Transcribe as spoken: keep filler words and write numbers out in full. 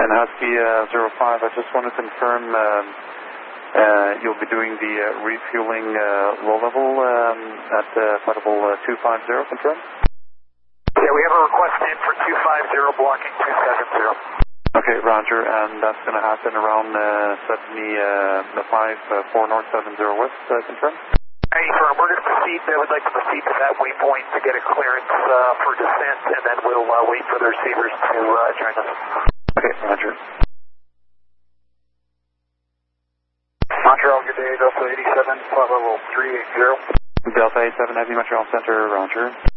And Husky uh, zero five, I just want to confirm um, uh, you'll be doing the uh, refueling uh, low level um, at uh, flight level uh, two five zero, confirm? Yeah, we have a request in for two five zero blocking two seven zero. Okay, roger, and that's going to happen around uh, seventy-five uh, four north seven zero west, uh, confirm? Hey, firm, we're going to proceed. I would like to proceed to that waypoint to get a clearance uh, for descent, and then we'll uh, wait for the receivers to uh, join us. Okay, roger. Montreal, good day, Delta eighty-seven, flight level three eighty. Delta eighty-seven, Heavy Montreal Center, roger.